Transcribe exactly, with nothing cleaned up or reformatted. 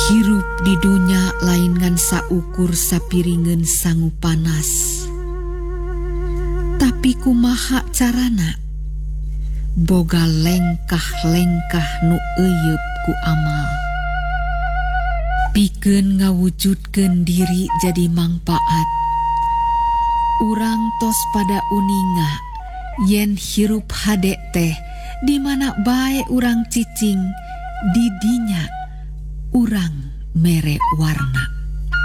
Hirup di dunya lain ngan saukur sapiringan sangu panas. Tapi kumaha carana? Boga lengkah-lengkah nu euyeup ku amal. Pikeun ngawujudkeun diri jadi mangpaat. Urang tos pada uninga yen hirup hade teh di mana bae urang cicing di dinya urang mere warna.